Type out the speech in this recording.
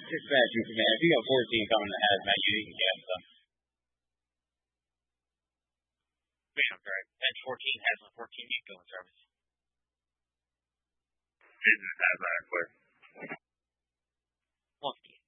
Dispatching command. If you got 14 coming to hazmat, you can get them. Phantom Drive. 10-14, hazmat 14, you go in service. Jesus, hazmat, clear. Lofty.